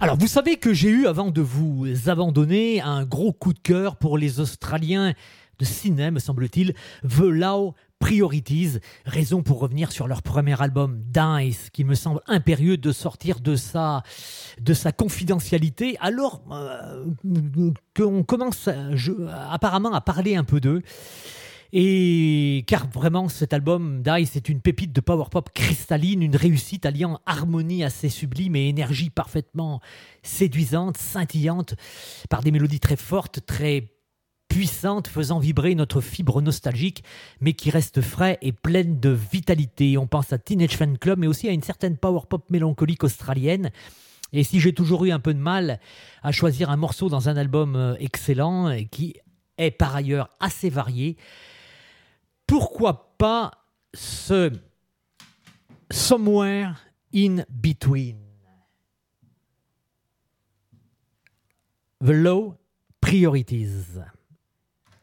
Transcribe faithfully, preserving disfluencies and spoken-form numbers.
Alors, vous savez que j'ai eu, avant de vous abandonner, un gros coup de cœur pour les Australiens de Sydney, me semble-t-il, The Low Priorities, raison pour revenir sur leur premier album Dice, qui me semble impérieux de sortir de sa, de sa confidentialité, alors euh, qu'on commence je, apparemment à parler un peu d'eux. Et car vraiment cet album Dice est une pépite de power pop cristalline, une réussite alliant harmonie assez sublime et énergie parfaitement séduisante, scintillante, par des mélodies très fortes, très puissantes, faisant vibrer notre fibre nostalgique, mais qui reste frais et pleine de vitalité. On pense à Teenage Fan Club, mais aussi à une certaine power pop mélancolique australienne. Et si j'ai toujours eu un peu de mal à choisir un morceau dans un album excellent, qui est par ailleurs assez varié, pourquoi pas ce Somewhere in Between. The Low Priorities.